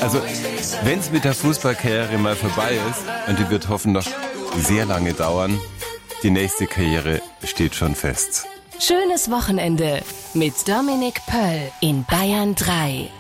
Also, wenn es mit der Fußballkarriere mal vorbei ist, und die wird hoffen noch sehr lange dauern, die nächste Karriere steht schon fest. Schönes Wochenende mit Dominik Pöll in Bayern 3.